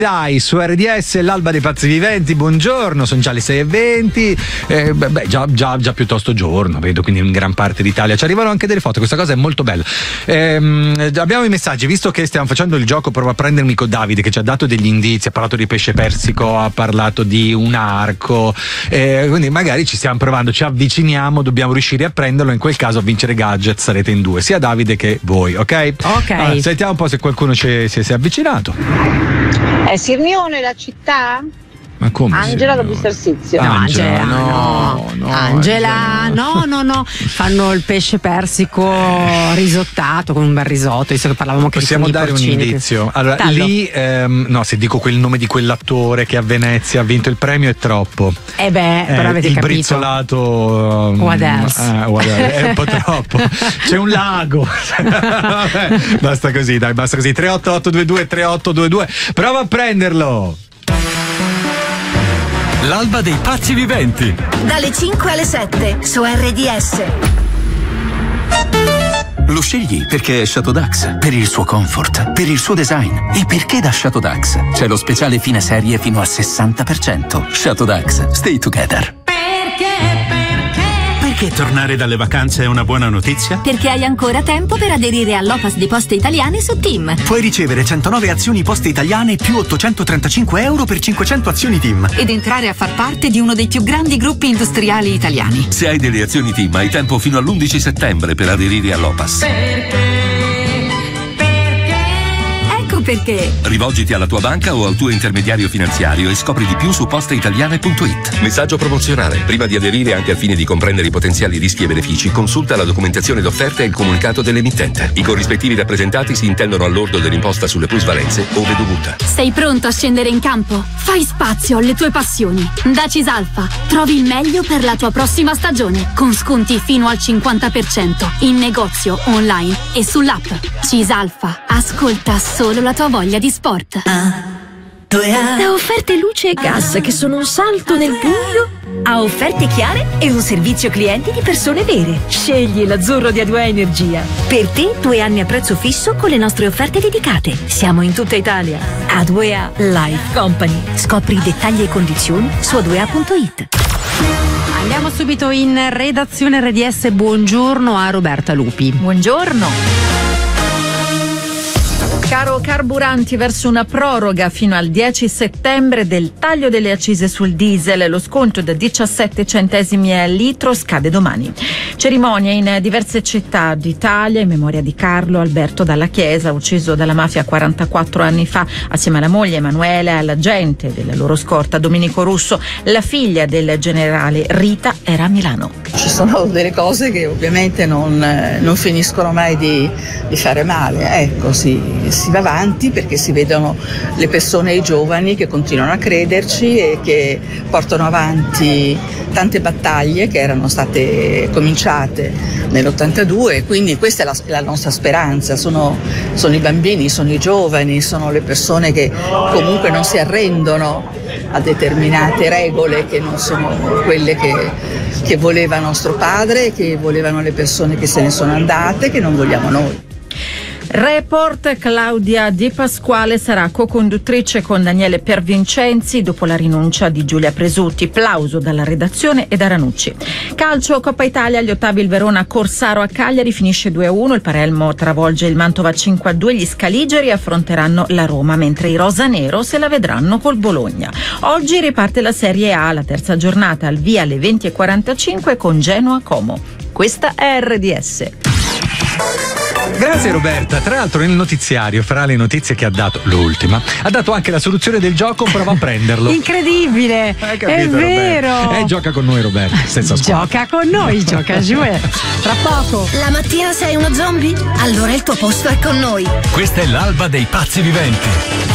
Dai, su RDS, l'alba dei pazzi viventi, buongiorno, sono già le 6:20, già piuttosto giorno, vedo, quindi in gran parte d'Italia ci arrivano anche delle foto, questa cosa è molto bella. Abbiamo i messaggi, visto che stiamo facendo il gioco, provo a prendermi con Davide che ci ha dato degli indizi, ha parlato di pesce persico, ha parlato di un arco, quindi magari ci stiamo provando, ci avviciniamo, dobbiamo riuscire a prenderlo, in quel caso a vincere gadget sarete in due, sia Davide che voi, ok? Allora, sentiamo un po' se qualcuno si è avvicinato. È Sirmione la città? Ma come? Angela da Bustersizio. Angela, no. Fanno il pesce persico risottato con un bel risotto, visto che parlavamo che possiamo dare un indizio. Allora, Tallo. lì se dico quel nome di quell'attore che a Venezia ha vinto il premio è troppo. Però avete il capito. brizzolato What else? È un po' troppo. C'è un lago. Vabbè, basta così. 38822 3822. Prova a prenderlo. L'alba dei pazzi viventi. Dalle 5 alle 7 su RDS. Lo scegli perché è Chateau Dax, per il suo comfort, per il suo design e perché da Chateau Dax c'è lo speciale fine serie fino al 60%. Chateau Dax, stay together. Perché tornare dalle vacanze è una buona notizia? Perché hai ancora tempo per aderire all'OPAS di Poste Italiane su TIM. Puoi ricevere 109 azioni Poste Italiane più 835 euro per 500 azioni TIM. Ed entrare a far parte di uno dei più grandi gruppi industriali italiani. Se hai delle azioni TIM hai tempo fino all'11 settembre per aderire all'OPAS. Perché? Rivolgiti alla tua banca o al tuo intermediario finanziario e scopri di più su posteitaliane.it. Messaggio promozionale. Prima di aderire, anche al fine di comprendere i potenziali rischi e benefici, consulta la documentazione d'offerta e il comunicato dell'emittente. I corrispettivi rappresentati si intendono al lordo dell'imposta sulle plusvalenze ove dovuta. Sei pronto a scendere in campo? Fai spazio alle tue passioni. Da Cisalfa trovi il meglio per la tua prossima stagione, con sconti fino al 50% in negozio, online e sull'app. Cisalfa, ascolta solo la tua voglia di sport. Da offerte luce e gas che sono un salto nel buio A offerte chiare e un servizio clienti di persone vere. Scegli l'azzurro di A2A Energia. Per te 2 anni a prezzo fisso con le nostre offerte dedicate. Siamo in tutta Italia. A2A Life Company. Scopri i dettagli e condizioni su a2a.it. Andiamo subito in redazione RDS. Buongiorno a Roberta Lupi. Buongiorno. Caro carburanti, verso una proroga fino al 10 settembre del taglio delle accise sul diesel. Lo sconto da 17 centesimi al litro scade domani. Cerimonia in diverse città d'Italia in memoria di Carlo Alberto Dalla Chiesa, ucciso dalla mafia 44 anni fa, assieme alla moglie Emanuele e all'agente della loro scorta Domenico Russo. La figlia del generale Rita era a Milano. Ci sono delle cose che ovviamente non finiscono mai di fare male. Ecco, si va avanti perché si vedono le persone, i giovani che continuano a crederci e che portano avanti tante battaglie che erano state cominciate nell'82, quindi questa è la nostra speranza. Sono i bambini, sono i giovani, sono le persone che comunque non si arrendono a determinate regole che non sono quelle che voleva nostro padre, che volevano le persone che se ne sono andate, che non vogliamo noi. Report: Claudia Di Pasquale sarà co-conduttrice con Daniele Piervincenzi dopo la rinuncia di Giulia Presutti. Plauso dalla redazione e da Ranucci. Calcio, Coppa Italia, agli ottavi il Verona Corsaro a Cagliari finisce 2-1, il Palermo travolge il Mantova 5-2, gli Scaligeri affronteranno la Roma, mentre i rosanero se la vedranno col Bologna. Oggi riparte la Serie A, la terza giornata al via alle 20:45 con Genoa Como. Questa è RDS. Grazie Roberta. Tra l'altro nel notiziario, fra le notizie che ha dato, l'ultima, ha dato anche la soluzione del gioco, prova a prenderlo. Incredibile, Hai capito, è vero. Gioca con noi Roberta, senza squadra. Gioca con noi, gioca giù. Tra poco. La mattina sei uno zombie? Allora il tuo posto è con noi. Questa è l'alba dei pazzi viventi.